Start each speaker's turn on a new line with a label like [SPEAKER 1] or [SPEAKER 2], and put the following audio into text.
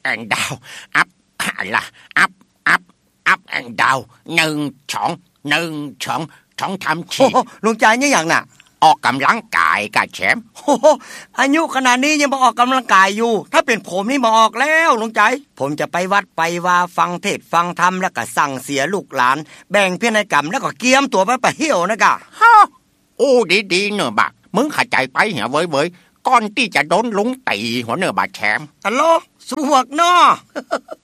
[SPEAKER 1] and down up ละ up up up and down 1 2 2ทำฉี่
[SPEAKER 2] ลุงใจเนี่ยอย่างน่ะ
[SPEAKER 1] ออกกำลังกายกับแชมป์
[SPEAKER 2] อายุขนาดนี้ยังมาออกกำลังกายอยู่ถ้าเป็นผมนี่มาออกแล้วลุงใจผมจะไปวัดไปว่าฟังเทศฟังธรรมแล้วก็สั่งเสียลูกหลานแบ่งพินัยกรรมแล้วก็เกียมตัวไปเที่ยวนะกะ
[SPEAKER 1] โอ้ดีๆเนอะบักมึงเข้าใจไปเหรอเว้ยก่อนที่จะโดนลุงตีหัวเนอะบักแชมป์
[SPEAKER 2] ตลกสวกเนาะ